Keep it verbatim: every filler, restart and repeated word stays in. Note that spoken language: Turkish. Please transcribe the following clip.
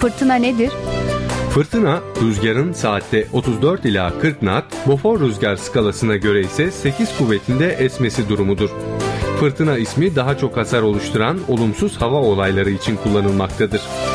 Fırtına nedir? Fırtına, rüzgarın saatte otuz dört ila kırk knot, Beaufort rüzgar skalasına göre ise sekiz kuvvetinde esmesi durumudur. Fırtına ismi daha çok hasar oluşturan olumsuz hava olayları için kullanılmaktadır.